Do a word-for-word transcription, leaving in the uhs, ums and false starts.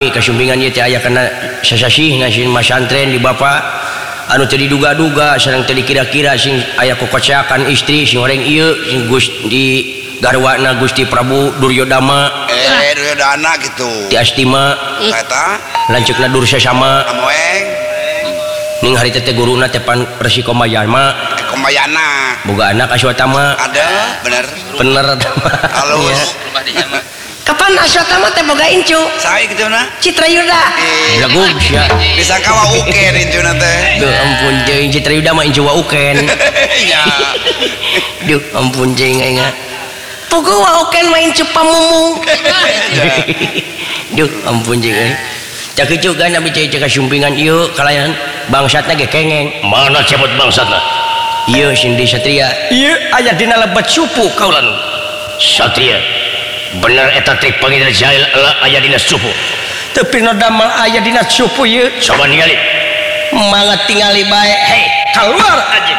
Kasumbingan ieu teh aya kana sasasih ngasin masantren di Bapak anu teu diduga-duga sareng teu dikira-kira sing aya kokocakan istri sing horeng ieu sing Gusti garwana Gusti Prabu Duryodama eh Duryodana gitu ti Astima eta lanceukna Dursasama amoeng ning hari teh guruna teh pan Resi Komayana Komayana boga anak Aswatama ada bener bener halus kapan Aswatama teh boga incu sae gitu na Citrayuda lagu sia disangka wa uken incuna teh duh ampun jeung Citrayuda mah incu wa uken iya duh ampun jeung aing pugu wa uken mah incu pamumung duh ampun jeung euy cak kieu kan abi cai cak sumpingan ieu kalayan bangsatna ge kengeng mana cebot bangsatna ieu sing di Satria ieu aya dina lebat supu kaulan Satria bener eta trik panggil jahil aya dina supu tapi no damel aya dina supu ieu coba ningali mangga tingali bae hei keluar aja